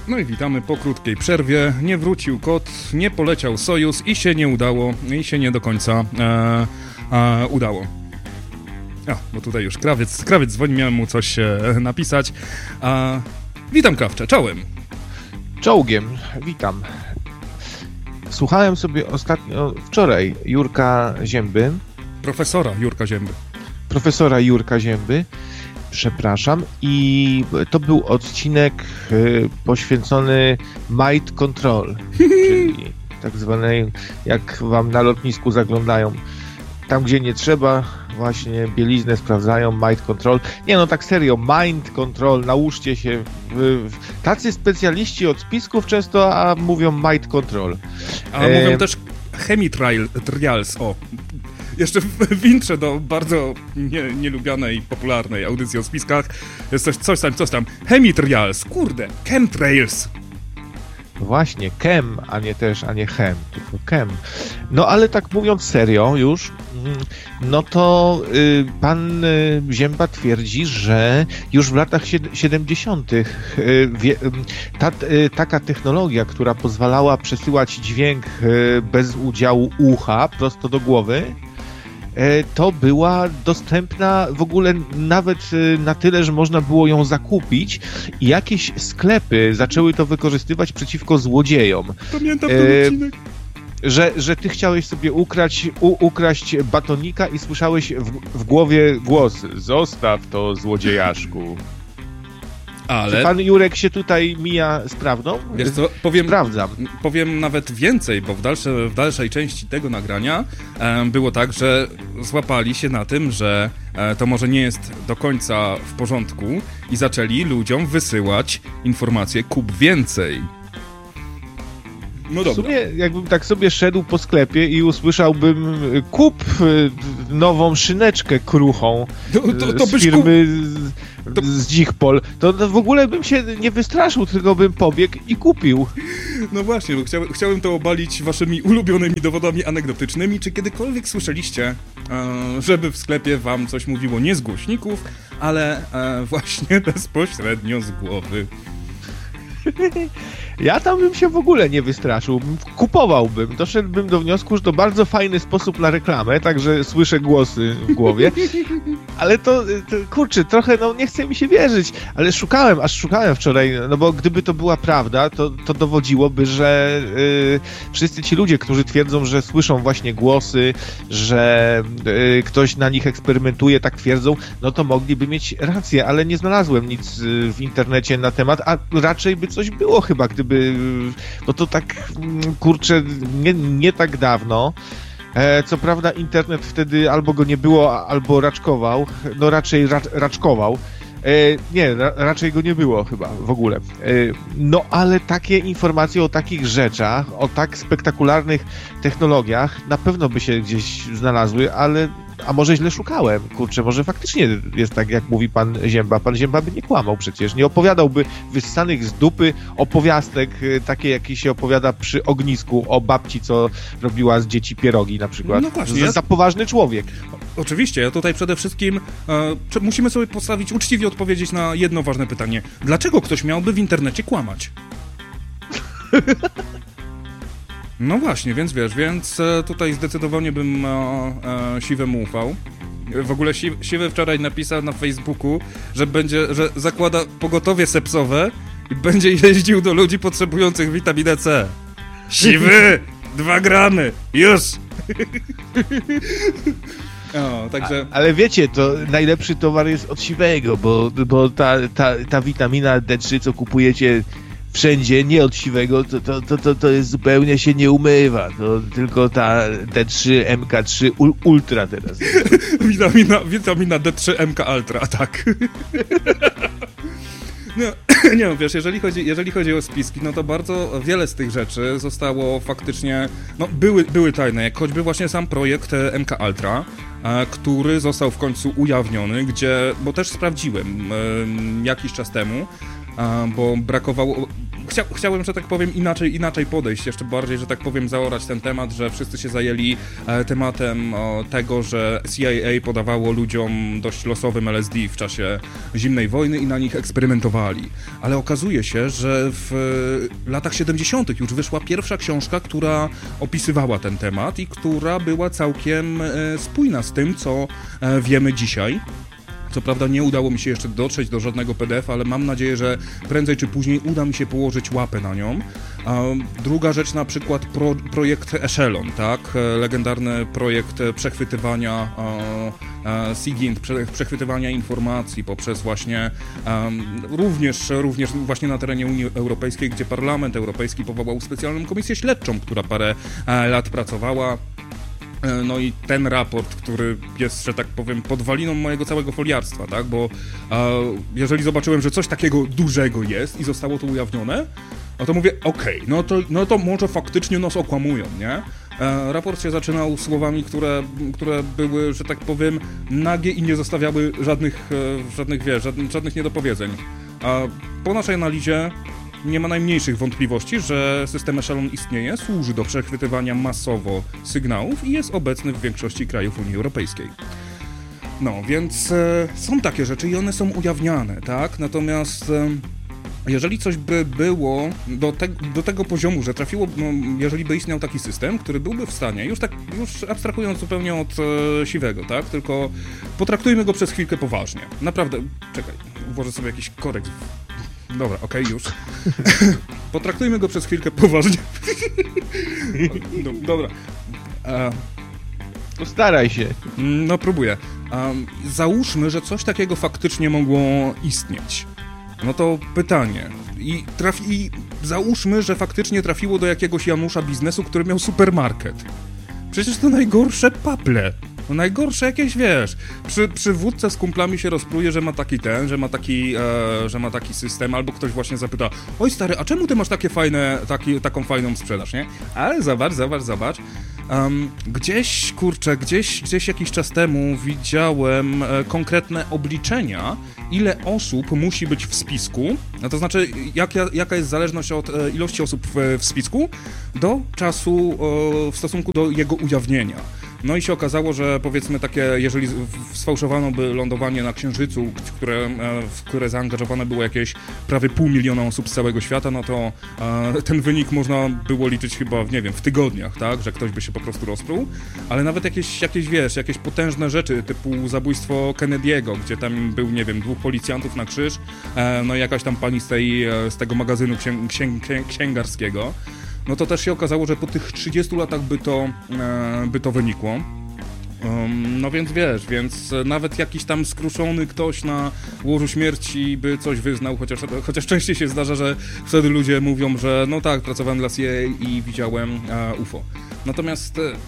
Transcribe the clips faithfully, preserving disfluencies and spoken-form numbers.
No i witamy po krótkiej przerwie. Nie wrócił kot, nie poleciał Sojus i się nie udało, i się nie do końca e, e, udało. A, bo tutaj już krawiec, krawiec dzwoni, miałem mu coś e, napisać. E, witam, krawcze, czołem. Czołgiem, witam. Słuchałem sobie ostatnio, wczoraj, Jurka Zięby. Profesora Jurka Zięby. Profesora Jurka Zięby, przepraszam. I to był odcinek y, poświęcony Mind Control, czyli tak zwanej, jak wam na lotnisku zaglądają, tam gdzie nie trzeba, właśnie bieliznę sprawdzają, Mind Control. Nie no, tak serio, Mind Control, nałóżcie się. W, w, tacy specjaliści od spisków często a mówią Mind Control. A e... mówią też Chemitrials, o. Jeszcze w, w intrze do bardzo nie, nielubianej, popularnej audycji o spiskach jest coś, coś tam, coś tam. Chemitrials, kurde, chemtrails. Właśnie, chem, a nie też, a nie chem, tylko chem. No ale tak mówiąc serio już, no to y, pan y, Zięba twierdzi, że już w latach siedemdziesiątych y, wie, y, ta, y, taka technologia, która pozwalała przesyłać dźwięk y, bez udziału ucha prosto do głowy, to była dostępna w ogóle nawet na tyle, że można było ją zakupić i jakieś sklepy zaczęły to wykorzystywać przeciwko złodziejom. Pamiętam ten odcinek. Że, że ty chciałeś sobie ukraść, u, ukraść batonika i słyszałeś w, w głowie głos: zostaw to, złodziejaszku. Ale... Czy pan Jurek się tutaj mija z prawdą? Wiesz co, powiem, Sprawdzam. Powiem nawet więcej, bo w, dalsze, w dalszej części tego nagrania e, było tak, że złapali się na tym, że e, to może nie jest do końca w porządku i zaczęli ludziom wysyłać informacje: kup więcej. No dobra. W sumie jakbym tak sobie szedł po sklepie i usłyszałbym: kup nową szyneczkę kruchą to, to, to z firmy kup... to... z Dzichpol, to w ogóle bym się nie wystraszył, tylko bym pobiegł i kupił. No właśnie, bo chciałem, chciałem to obalić waszymi ulubionymi dowodami anegdotycznymi. Czy kiedykolwiek słyszeliście, e, żeby w sklepie wam coś mówiło nie z głośników, ale e, właśnie bezpośrednio z głowy? Ja tam bym się w ogóle nie wystraszył, kupowałbym, doszedłbym do wniosku, że to bardzo fajny sposób na reklamę, także słyszę głosy w głowie, ale to, to kurczę, trochę, no nie chce mi się wierzyć, ale szukałem, aż szukałem wczoraj, no bo gdyby to była prawda, to, to dowodziłoby, że yy, wszyscy ci ludzie, którzy twierdzą, że słyszą właśnie głosy, że yy, ktoś na nich eksperymentuje, tak twierdzą, no to mogliby mieć rację, ale nie znalazłem nic yy, w internecie na temat, a raczej by coś było chyba, gdyby, no to tak, kurczę, nie, nie tak dawno. E, co prawda internet wtedy albo go nie było, albo raczkował, no raczej ra, raczkował. E, nie, ra, raczej go nie było chyba w ogóle. E, no ale takie informacje o takich rzeczach, o tak spektakularnych technologiach na pewno by się gdzieś znalazły, ale a może źle szukałem, kurczę, może faktycznie jest tak, jak mówi pan Zięba. Pan Zięba by nie kłamał przecież, nie opowiadałby wyssanych z dupy opowiastek, takie jakie się opowiada przy ognisku o babci, co robiła z dzieci pierogi na przykład. No właśnie. Za, za poważny człowiek. Oczywiście, ja tutaj przede wszystkim e, musimy sobie postawić, uczciwie odpowiedzieć na jedno ważne pytanie. Dlaczego ktoś miałby w internecie kłamać? No właśnie, więc wiesz, więc e, tutaj zdecydowanie bym e, e, Siwemu ufał. W ogóle si, Siwy wczoraj napisał na Facebooku, że będzie, że zakłada pogotowie sepsowe i będzie jeździł do ludzi potrzebujących witaminę C. Siwy! Dwa gramy! Już! O, także... A, ale wiecie, to najlepszy towar jest od Siwego, bo, bo ta, ta, ta witamina D trzy, co kupujecie wszędzie, nie od Siwego, to, to, to, to, to jest zupełnie się nie umywa. To tylko ta D trzy, M K trzy Ultra teraz. Witamina, witamina D trzy, M K Ultra, tak. No, nie no, wiesz, jeżeli chodzi, jeżeli chodzi o spiski, no to bardzo wiele z tych rzeczy zostało faktycznie, no były, były tajne, jak choćby właśnie sam projekt M K Ultra, e, który został w końcu ujawniony, gdzie, bo też sprawdziłem e, jakiś czas temu, bo brakowało... Chcia, chciałem, że tak powiem, inaczej, inaczej podejść, jeszcze bardziej, że tak powiem, zaorać ten temat, że wszyscy się zajęli e, tematem o, tego, że C I A podawało ludziom dość losowym L S D w czasie zimnej wojny i na nich eksperymentowali. Ale okazuje się, że w e, latach siedemdziesiątych już wyszła pierwsza książka, która opisywała ten temat i która była całkiem e, spójna z tym, co e, wiemy dzisiaj. Co prawda nie udało mi się jeszcze dotrzeć do żadnego P D F, ale mam nadzieję, że prędzej czy później uda mi się położyć łapę na nią. Druga rzecz, na przykład pro, projekt Echelon, tak? Legendarny projekt przechwytywania SIGINT, przechwytywania informacji poprzez właśnie również, również właśnie na terenie Unii Europejskiej, gdzie Parlament Europejski powołał specjalną komisję śledczą, która parę lat pracowała. No i ten raport, który jest, że tak powiem, podwaliną mojego całego foliarstwa, tak, bo e, jeżeli zobaczyłem, że coś takiego dużego jest i zostało to ujawnione, no to mówię, okej, okay, no, to, no to może faktycznie nas okłamują, nie? E, raport się zaczynał słowami, które, które były, że tak powiem, nagie i nie zostawiały żadnych, e, żadnych, wiesz, żadnych, żadnych niedopowiedzeń. A po naszej analizie nie ma najmniejszych wątpliwości, że system Echelon istnieje, służy do przechwytywania masowo sygnałów i jest obecny w większości krajów Unii Europejskiej. No, więc e, są takie rzeczy i one są ujawniane, tak? Natomiast e, jeżeli coś by było do, te, do tego poziomu, że trafiło, no, jeżeli by istniał taki system, który byłby w stanie, już tak, już abstrahując zupełnie od e, siwego, tak? Tylko potraktujmy go przez chwilkę poważnie. Naprawdę, czekaj, włożę sobie jakiś korek. Dobra, okej, okay, już. Potraktujmy go przez chwilkę poważnie. No, dobra. E... Postaraj się. No, próbuję. Um, załóżmy, że coś takiego faktycznie mogło istnieć. No to pytanie. I, trafi... I załóżmy, że faktycznie trafiło do jakiegoś Janusza biznesu, który miał supermarket. Przecież to najgorsze paple. No najgorsze jakieś, wiesz, przy, przywódca z kumplami się rozpruje, że ma taki ten, że ma taki, e, że ma taki system, albo ktoś właśnie zapyta, oj stary, a czemu ty masz takie fajne, taki, taką fajną sprzedaż, nie? Ale zobacz, zobacz, zobacz. Um, gdzieś, kurczę, gdzieś, gdzieś jakiś czas temu widziałem e, konkretne obliczenia, ile osób musi być w spisku, no to znaczy jak, jaka jest zależność od e, ilości osób w, w spisku do czasu e, w stosunku do jego ujawnienia. No i się okazało, że powiedzmy takie, jeżeli sfałszowano by lądowanie na Księżycu, w które, w które zaangażowane było jakieś prawie pół miliona osób z całego świata, no to e, ten wynik można było liczyć chyba, nie wiem, w tygodniach, tak, że ktoś by się po prostu rozpruł, ale nawet jakieś, jakieś wiesz, jakieś potężne rzeczy, typu zabójstwo Kennedy'ego, gdzie tam był, nie wiem, dwóch policjantów na krzyż, e, no i jakaś tam pani z, tej, z tego magazynu księg, księg, księgarskiego, no to też się okazało, że po tych trzydziestu latach by to, e, by to wynikło. Um, no więc wiesz, więc nawet jakiś tam skruszony ktoś na łożu śmierci by coś wyznał, chociaż, chociaż częściej się zdarza, że wtedy ludzie mówią, że no tak, pracowałem dla C I A i widziałem e, U F O. Natomiast e,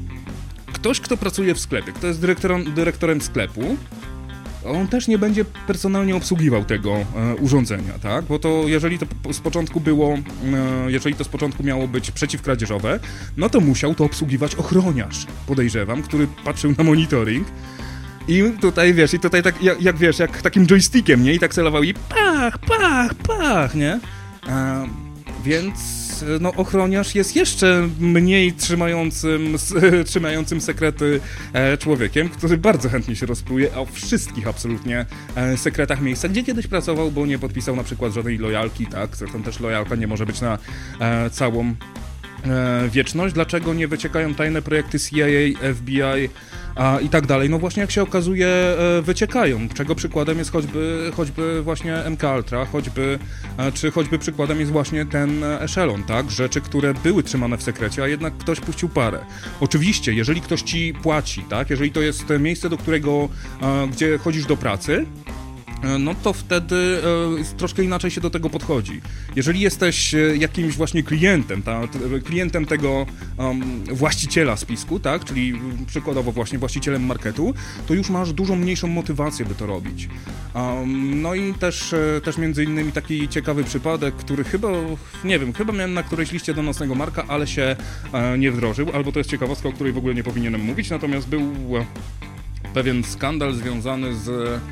ktoś, kto pracuje w sklepie, kto jest dyrektorem, dyrektorem sklepu, on też nie będzie personalnie obsługiwał tego e, urządzenia, tak? Bo to jeżeli to z początku było, e, jeżeli to z początku miało być przeciwkradzieżowe, no to musiał to obsługiwać ochroniarz, podejrzewam, który patrzył na monitoring i tutaj, wiesz, i tutaj tak, jak, jak wiesz, jak takim joystickiem, nie? I tak celował i pach, pach, pach, nie? E, więc no ochroniarz jest jeszcze mniej trzymającym, trzymającym sekrety e, człowiekiem, który bardzo chętnie się rozpruje o wszystkich absolutnie e, sekretach miejsca, gdzie kiedyś pracował, bo nie podpisał na przykład żadnej lojalki, tak, zresztą też lojalka nie może być na e, całą e, wieczność. Dlaczego nie wyciekają tajne projekty C I A, F B I a, i tak dalej? No właśnie jak się okazuje e, wyciekają, czego przykładem jest choćby, choćby właśnie M K Ultra, choćby, e, czy choćby przykładem jest właśnie ten Echelon, tak? Rzeczy, które były trzymane w sekrecie, a jednak ktoś puścił parę. Oczywiście, jeżeli ktoś ci płaci, tak? Jeżeli to jest miejsce, do którego, e, gdzie chodzisz do pracy, no to wtedy e, troszkę inaczej się do tego podchodzi. Jeżeli jesteś e, jakimś właśnie klientem, ta, t, klientem tego um, właściciela spisku, tak, czyli przykładowo właśnie właścicielem marketu, to już masz dużo mniejszą motywację, by to robić. Um, no i też, e, też między innymi taki ciekawy przypadek, który chyba, nie wiem, chyba miałem na którejś liście do Nocnego Marka, ale się e, nie wdrożył, albo to jest ciekawostka, o której w ogóle nie powinienem mówić, natomiast był e, pewien skandal związany z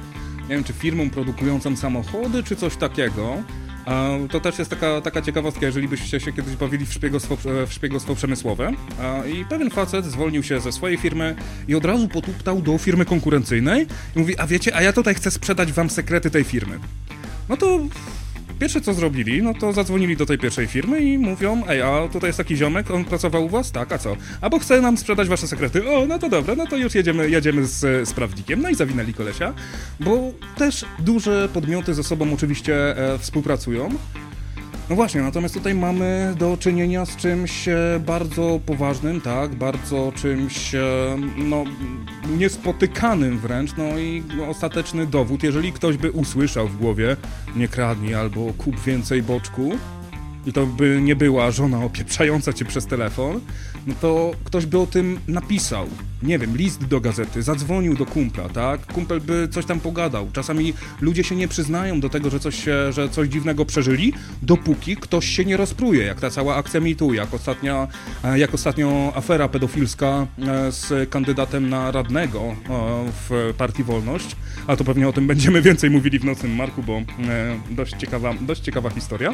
nie wiem, czy firmą produkującą samochody, czy coś takiego. To też jest taka, taka ciekawostka, jeżeli byście się kiedyś bawili w szpiegostwo, w szpiegostwo przemysłowe. I pewien facet zwolnił się ze swojej firmy i od razu potuptał do firmy konkurencyjnej i mówi, a wiecie, a ja tutaj chcę sprzedać wam sekrety tej firmy. No to pierwsze co zrobili, no to zadzwonili do tej pierwszej firmy i mówią, ej, a tutaj jest taki ziomek, on pracował u was? Tak, a co? A bo chce nam sprzedać wasze sekrety. O, no to dobra, no to już jedziemy, jedziemy z, z prawnikiem. No i zawinęli kolesia, bo też duże podmioty ze sobą oczywiście e, współpracują. No właśnie, natomiast tutaj mamy do czynienia z czymś bardzo poważnym, tak, bardzo czymś, no, niespotykanym wręcz, no i ostateczny dowód, jeżeli ktoś by usłyszał w głowie, nie kradnij albo kup więcej boczku, i to by nie była żona opieprzająca cię przez telefon, no to ktoś by o tym napisał, nie wiem, list do gazety, zadzwonił do kumpla, tak? Kumpel by coś tam pogadał. Czasami ludzie się nie przyznają do tego, że coś, się, że coś dziwnego przeżyli, dopóki ktoś się nie rozpruje, jak ta cała akcja Me Too, jak ostatnia, jak ostatnio afera pedofilska z kandydatem na radnego w Partii Wolność, a to pewnie o tym będziemy więcej mówili w Nocnym Marku, bo dość ciekawa, dość ciekawa historia.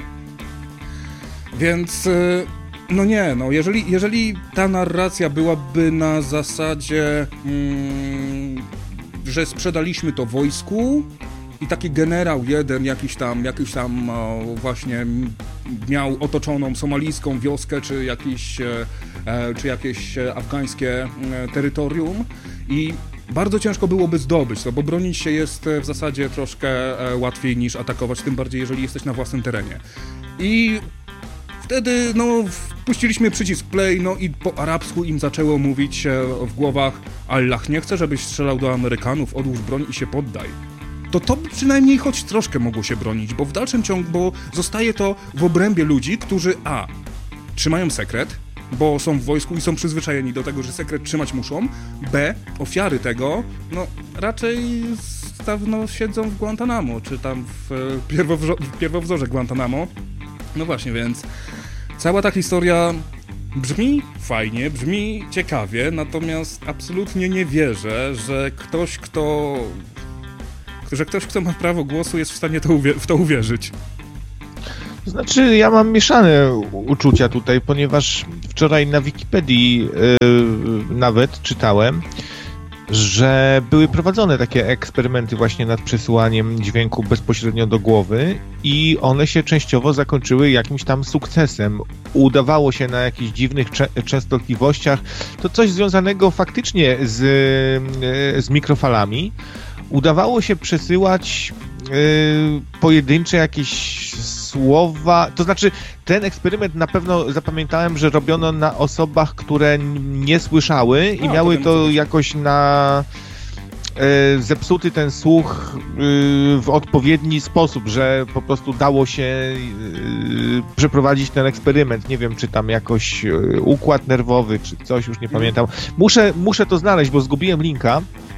Więc, no nie, no jeżeli, jeżeli ta narracja byłaby na zasadzie, mm, że sprzedaliśmy to wojsku i taki generał jeden jakiś tam, jakiś tam o, właśnie miał otoczoną somalijską wioskę, czy jakieś, e, czy jakieś afgańskie e, terytorium i bardzo ciężko byłoby zdobyć to, bo bronić się jest w zasadzie troszkę e, łatwiej niż atakować, tym bardziej jeżeli jesteś na własnym terenie. I wtedy, no, wpuściliśmy przycisk play, no i po arabsku im zaczęło mówić w głowach Allah nie chce, żebyś strzelał do Amerykanów, odłóż broń i się poddaj. To to przynajmniej choć troszkę mogło się bronić, bo w dalszym ciągu, bo zostaje to w obrębie ludzi, którzy a. trzymają sekret, bo są w wojsku i są przyzwyczajeni do tego, że sekret trzymać muszą, b. ofiary tego, no, raczej dawno siedzą w Guantanamo, czy tam w, pierwowzo- w pierwowzorze Guantanamo. No właśnie, więc cała ta historia brzmi fajnie, brzmi ciekawie, natomiast absolutnie nie wierzę, że ktoś, kto że ktoś, kto ma prawo głosu, jest w stanie to uwie- w to uwierzyć. Znaczy, ja mam mieszane uczucia tutaj, ponieważ wczoraj na Wikipedii yy, nawet czytałem, że były prowadzone takie eksperymenty właśnie nad przesyłaniem dźwięku bezpośrednio do głowy i one się częściowo zakończyły jakimś tam sukcesem. Udawało się na jakichś dziwnych cze- częstotliwościach, to coś związanego faktycznie z, z mikrofalami. Udawało się przesyłać yy, pojedyncze jakieś słowa, to znaczy ten eksperyment na pewno zapamiętałem, że robiono na osobach, które nie słyszały i no, miały to, to jakoś na e, zepsuty ten słuch e, w odpowiedni sposób, że po prostu dało się e, przeprowadzić ten eksperyment. Nie wiem, czy tam jakoś e, układ nerwowy, czy coś, już nie pamiętam. Muszę, muszę to znaleźć, bo zgubiłem linka.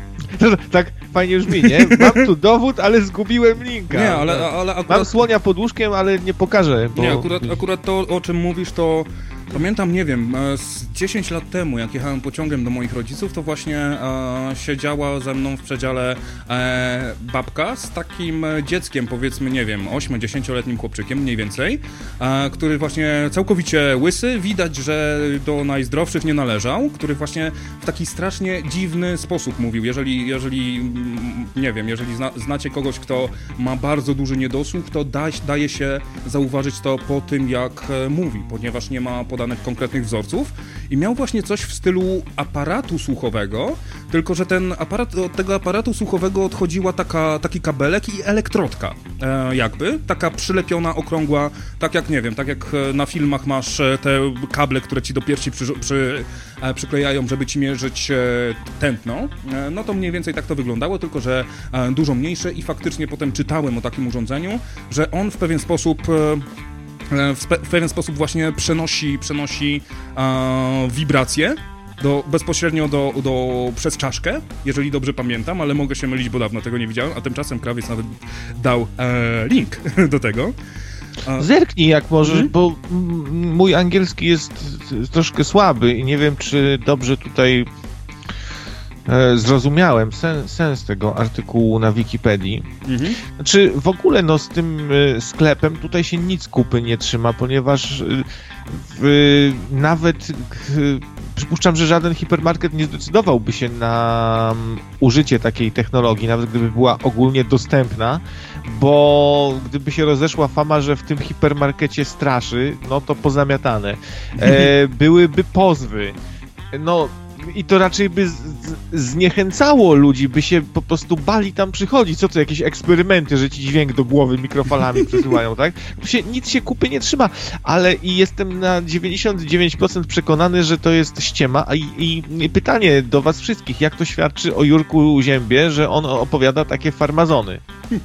Tak fajnie brzmi, nie? Mam tu dowód, ale zgubiłem linka. Nie, ale, ale akurat... Mam słonia pod łóżkiem, ale nie pokażę. Bo... Nie, akurat, akurat to, o czym mówisz, to pamiętam, nie wiem, z dziesięć lat temu, jak jechałem pociągem do moich rodziców, to właśnie e, siedziała ze mną w przedziale e, babka z takim dzieckiem, powiedzmy, nie wiem, osiem-dziesięcioletnim chłopczykiem, mniej więcej, e, który właśnie całkowicie łysy, widać, że do najzdrowszych nie należał, który właśnie w taki strasznie dziwny sposób mówił. Jeżeli, jeżeli nie wiem, jeżeli zna, znacie kogoś, kto ma bardzo duży niedosłuch, to da, daje się zauważyć to po tym, jak e, mówi, ponieważ nie ma podanych konkretnych wzorców i miał właśnie coś w stylu aparatu słuchowego, tylko że ten aparat, od tego aparatu słuchowego odchodziła taka, taki kabelek i elektrodka e, jakby, taka przylepiona, okrągła, tak jak, nie wiem, tak jak na filmach masz te kable, które ci do piersi przy, przy, e, przyklejają, żeby ci mierzyć e, tętno, e, no to mniej więcej tak to wyglądało, tylko że e, dużo mniejsze i faktycznie potem czytałem o takim urządzeniu, że on w pewien sposób e, W, spe- w pewien sposób właśnie przenosi, przenosi e, wibracje do, bezpośrednio do, do, przez czaszkę, jeżeli dobrze pamiętam, ale mogę się mylić, bo dawno tego nie widziałem, a tymczasem krawiec nawet dał e, link do tego. E, Zerknij jak możesz, hmm? bo m- mój angielski jest troszkę słaby i nie wiem, czy dobrze tutaj E, zrozumiałem sen, sens tego artykułu na Wikipedii. Mhm. Znaczy w ogóle no z tym y, sklepem tutaj się nic kupy nie trzyma, ponieważ y, y, nawet y, przypuszczam, że żaden hipermarket nie zdecydowałby się na um, użycie takiej technologii, nawet gdyby była ogólnie dostępna, bo gdyby się rozeszła fama, że w tym hipermarkecie straszy, no to pozamiatane. E, byłyby pozwy. No i to raczej by z, z, zniechęcało ludzi, by się po prostu bali tam przychodzić. Co to, jakieś eksperymenty, że ci dźwięk do głowy mikrofalami przesyłają, tak? Tu się, nic się kupy nie trzyma, ale i jestem na dziewięćdziesiąt dziewięć procent przekonany, że to jest ściema. A i, i pytanie do was wszystkich, jak to świadczy o Jurku Ziębie, że on opowiada takie farmazony?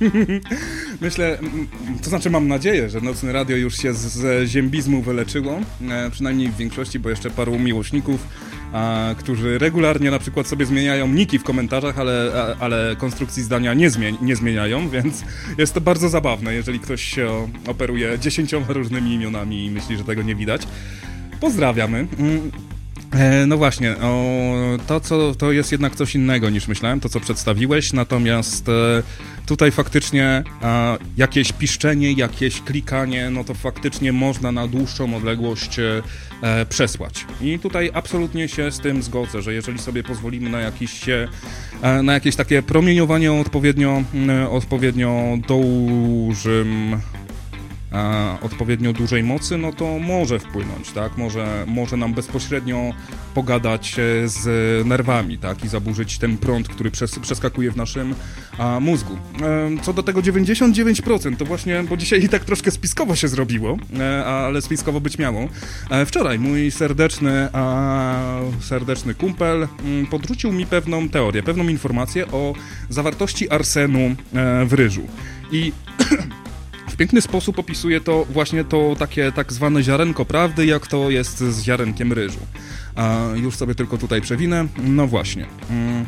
Myślę, to znaczy mam nadzieję, że Nocne Radio już się z, z ziębizmu wyleczyło, e, przynajmniej w większości, bo jeszcze paru miłośników, a, którzy regularnie na przykład sobie zmieniają niki w komentarzach, ale, a, ale konstrukcji zdania nie, zmieni- nie zmieniają, więc jest to bardzo zabawne, jeżeli ktoś się operuje dziesięcioma różnymi imionami i myśli, że tego nie widać. Pozdrawiamy. E, no właśnie, o, to, co, to jest jednak coś innego niż myślałem, to co przedstawiłeś, natomiast e, tutaj faktycznie e, jakieś piszczenie, jakieś klikanie, no to faktycznie można na dłuższą odległość e, przesłać. I tutaj absolutnie się z tym zgodzę, że jeżeli sobie pozwolimy na jakiś, e, na jakieś takie promieniowanie odpowiednio, e, odpowiednio dużym... A odpowiednio dużej mocy, no to może wpłynąć, tak? Może, może nam bezpośrednio pogadać z nerwami, tak? I zaburzyć ten prąd, który przes- przeskakuje w naszym a, mózgu. E, co do tego dziewięćdziesiąt dziewięć procent, to właśnie, bo dzisiaj i tak troszkę spiskowo się zrobiło, e, ale spiskowo być miało. E, wczoraj mój serdeczny, a, serdeczny kumpel m, podrzucił mi pewną teorię, pewną informację o zawartości arsenu e, w ryżu. I w piękny sposób opisuje to właśnie to takie tak zwane ziarenko prawdy, jak to jest z ziarenkiem ryżu. A już sobie tylko tutaj przewinę. No właśnie. Mm.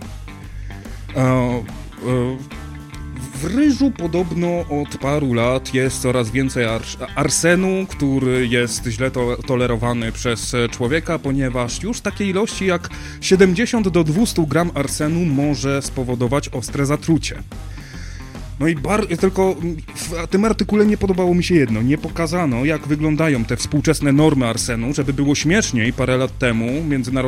A, a, w ryżu podobno od paru lat jest coraz więcej ars- arsenu, który jest źle to- tolerowany przez człowieka, ponieważ już takie ilości jak siedemdziesiąt do dwustu gram arsenu może spowodować ostre zatrucie. No i bar- tylko w tym artykule nie podobało mi się jedno. Nie pokazano, jak wyglądają te współczesne normy arsenu, żeby było śmieszniej parę lat temu międzynarodowo